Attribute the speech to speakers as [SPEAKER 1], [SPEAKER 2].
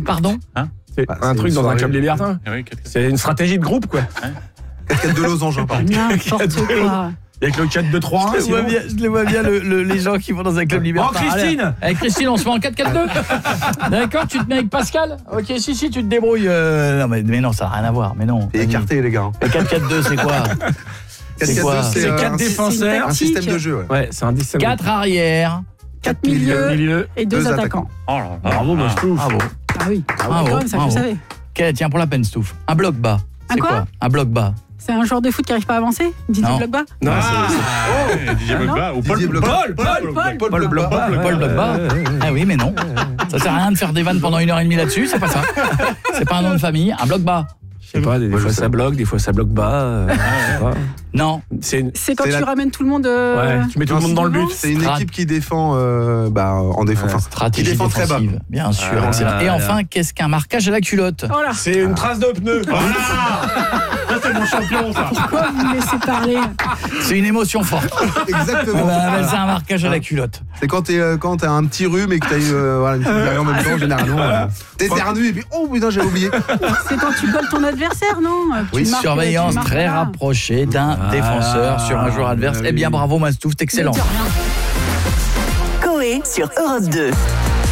[SPEAKER 1] Pardon ?
[SPEAKER 2] C'est un truc dans un club libertin. C'est une stratégie de groupe, quoi.
[SPEAKER 3] 4 de losange, pardon.
[SPEAKER 4] N'importe quoi.
[SPEAKER 2] Avec le 4-2-3-1.
[SPEAKER 1] Je les vois bien les gens qui vont dans un club libertin.
[SPEAKER 2] Oh, Christine.
[SPEAKER 1] Allez, avec Christine, on se met en 4-4-2. D'accord, tu te mets avec Pascal. OK, si, tu te débrouilles. Non, mais non, ça n'a rien à voir. Mais non.
[SPEAKER 3] Et écarté, les gars.
[SPEAKER 1] Le 4-4-2, c'est quoi ?
[SPEAKER 3] 4-4-2,
[SPEAKER 2] C'est 4 défenseurs.
[SPEAKER 3] un système de jeu.
[SPEAKER 2] Ouais, c'est un système.
[SPEAKER 1] 4 arrières.
[SPEAKER 4] 4 milieux et 2 attaquants.
[SPEAKER 5] Oh là là.
[SPEAKER 2] Bravo, moi je trouve.
[SPEAKER 1] Bravo.
[SPEAKER 4] Ah oui.
[SPEAKER 1] Bravo,
[SPEAKER 4] Quand même, ça, je
[SPEAKER 1] bravo.
[SPEAKER 4] savais.
[SPEAKER 1] Ok, tiens, pour la peine, Stouff. Un bloc bas.
[SPEAKER 4] Un
[SPEAKER 1] C'est
[SPEAKER 4] quoi ?
[SPEAKER 1] Un bloc bas.
[SPEAKER 4] C'est un joueur de foot qui n'arrive pas à avancer ? Didier
[SPEAKER 1] Non.
[SPEAKER 4] Blogba ?
[SPEAKER 2] Non,
[SPEAKER 5] Didier Blogba ou Paul
[SPEAKER 3] Didier Blogba.
[SPEAKER 1] Paul Blogba. Paul Blogba. Ah oui, mais non. Ça sert à rien de faire des vannes pendant 1h30 là-dessus, c'est pas ça. C'est pas un nom de famille, un bloc bas.
[SPEAKER 2] je sais pas, des fois ça bloque, des fois ça bloque bas. je sais pas.
[SPEAKER 1] Non.
[SPEAKER 4] C'est quand
[SPEAKER 3] C'est
[SPEAKER 4] tu
[SPEAKER 3] la-
[SPEAKER 4] ramènes tout le monde.
[SPEAKER 2] Ouais, tu mets tout le monde dans le but.
[SPEAKER 3] C'est une équipe qui défend en défense. Enfin,
[SPEAKER 1] Stratégie
[SPEAKER 3] qui défend très bas.
[SPEAKER 1] défensive, bien sûr.
[SPEAKER 2] Ah,
[SPEAKER 1] Excellent. Et
[SPEAKER 2] là,
[SPEAKER 1] enfin, qu'est-ce qu'un marquage à la culotte ?
[SPEAKER 4] Oh là,
[SPEAKER 2] C'est une trace de pneu.
[SPEAKER 5] Voilà. Ça, c'est mon champion, ça.
[SPEAKER 4] pourquoi vous me laissez parler ?
[SPEAKER 1] C'est une émotion forte.
[SPEAKER 3] Exactement.
[SPEAKER 1] On va appeler ça un marquage à la culotte.
[SPEAKER 3] C'est quand t'as un petit rhume et que t'as eu une petite diarrhée en même temps, généralement. T'éternues et puis oh putain, j'ai oublié.
[SPEAKER 4] C'est quand tu colles ton adversaire, non ? Que
[SPEAKER 3] Oui,
[SPEAKER 4] tu marques,
[SPEAKER 1] Surveillance
[SPEAKER 4] tu marques
[SPEAKER 1] très
[SPEAKER 4] pas.
[SPEAKER 1] rapprochée d'un défenseur sur un joueur adverse.
[SPEAKER 2] oui.
[SPEAKER 1] Eh bien, bravo Mastouf, c'est excellent.
[SPEAKER 4] Ne dis rien.
[SPEAKER 6] Coé sur Europe 2.